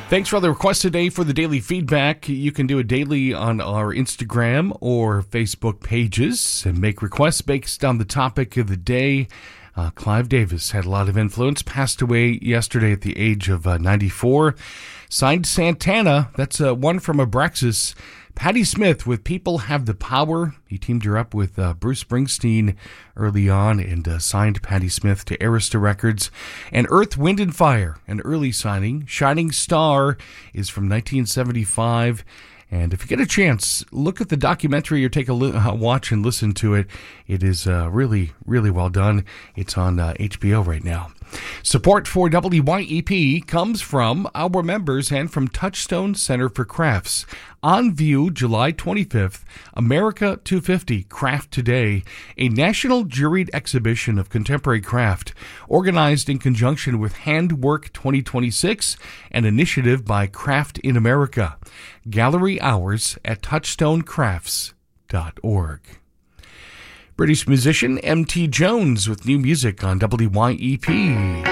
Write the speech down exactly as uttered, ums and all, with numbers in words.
Thanks for all the requests today for the daily feedback. You can do it daily on our Instagram or Facebook pages and make requests based on the topic of the day. Uh, Clive Davis had a lot of influence, passed away yesterday at the age of uh, ninety-four. Signed Santana, that's uh, one from Abraxas. Patti Smith with People Have the Power. He teamed her up with uh, Bruce Springsteen early on and uh, signed Patti Smith to Arista Records. And Earth, Wind and Fire, an early signing. Shining Star is from nineteen seventy-five. And if you get a chance, look at the documentary or take a li- uh, watch and listen to it. It is uh, really, really well done. It's on uh, H B O right now. Support for W Y E P comes from our members and from Touchstone Center for Crafts. On view July twenty-fifth, America two fifty Craft Today, a national juried exhibition of contemporary craft organized in conjunction with Handwork twenty twenty-six, an initiative by Craft in America. Gallery hours at touchstone crafts dot org. British musician M T Jones with new music on W Y E P.